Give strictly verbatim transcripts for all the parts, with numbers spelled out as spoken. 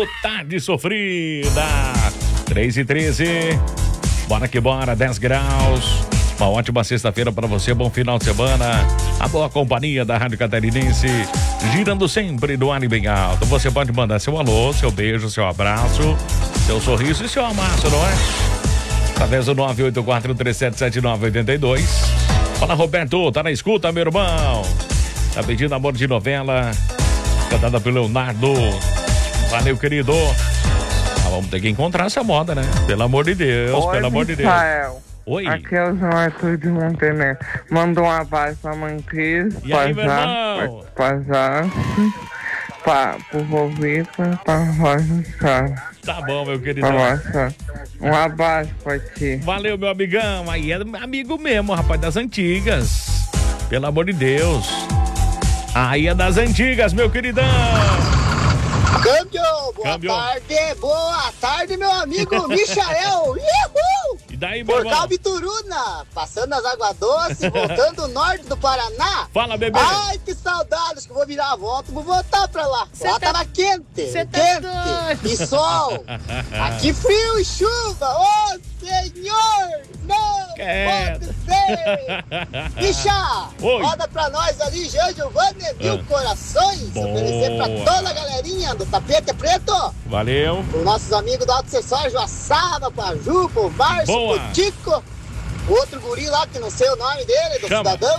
O Tarde Sofrida. três e treze. Bora que bora, dez graus. Uma ótima sexta-feira para você, bom final de semana. A boa companhia da Rádio Catarinense, girando sempre do ar e bem alto. Você pode mandar seu alô, seu beijo, seu abraço, seu sorriso e seu amasso, não é? Através do nove oito quatro, três sete sete nove, oito dois. Fala, Roberto, tá na escuta, meu irmão? Tá pedindo Amor de Novela, cantada pelo Leonardo. Valeu, querido. Ah, vamos ter que encontrar essa moda, né? Pelo amor de Deus, Oi, pelo amor de Deus. Rafael. Oi. Aqui é o João Arthur de Montenegro. Mandou um abraço pra mãe Cris, E pra aí, meu Já, irmão? pra Já, pra, pro Rovita, pra Rosa Sara. Tá bom, meu querido. Pra Rosa. Um abraço pra ti. Valeu, meu amigão. Aí é amigo mesmo, rapaz, das antigas. Pelo amor de Deus. Aí é das antigas, meu queridão. Câmbio, boa Câmbio. tarde, boa tarde, meu amigo Michael. Uhul! E daí, meu Por irmão? Calbituruna, passando as águas doces, voltando ao norte do Paraná. Fala, bebê. Ai, que saudades que eu vou virar a volta, vou voltar pra lá. Cê Lá tá- tava quente, cê tá quente doido. e sol. Aqui frio e chuva, ô senhor, não Quieto. pode ser. Bicha, Oi. roda pra nós ali, Jean Giovanni, mil Ah. corações. Boa. Oferecer pra toda a galerinha do Tapete Preto. Valeu. Os nossos amigos do Alto Acessório, Joaçaba, pra Ju, pro Márcio, Boa. pro Tico. O outro guri lá, que não sei o nome dele, do Chama. cidadão.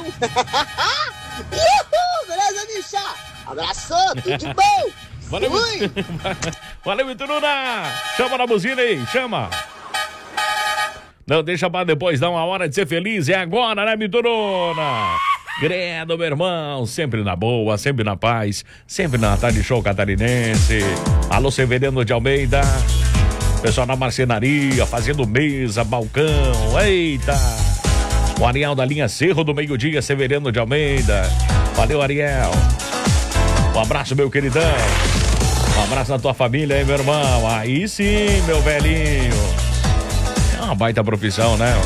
Uhul, beleza, bicha? Abraço, tudo de bom. Valeu, Fui. Valeu, Vitoruna. Chama na buzina aí, chama. Não deixa pra depois, dá uma hora de ser feliz. É agora, né, Vitoruna? Credo, meu irmão, sempre na boa, sempre na paz, sempre na tarde show catarinense. Alô, Severino de Almeida. Pessoal na marcenaria, fazendo mesa, balcão. Eita! O Ariel da linha Cerro do Meio-Dia, Severino de Almeida. Valeu, Ariel. Um abraço, meu queridão. Um abraço na tua família aí, meu irmão. Aí sim, meu velhinho. É uma baita profissão, né?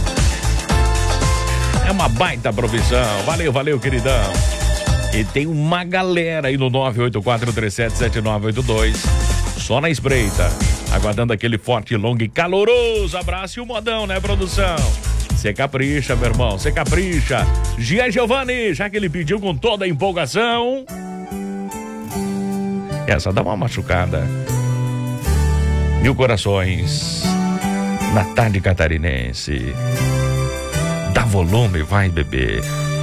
É uma baita profissão. Valeu, valeu, queridão. E tem uma galera aí no nove oito quatro, três sete sete nove oito dois. Só na espreita. Aguardando aquele forte, longo e caloroso abraço e o modão, né, produção? Você capricha, meu irmão, você capricha. Gia Giovanni, já que ele pediu com toda a empolgação. Essa dá uma machucada. Mil corações. Na tarde catarinense. Dá volume, vai, bebê.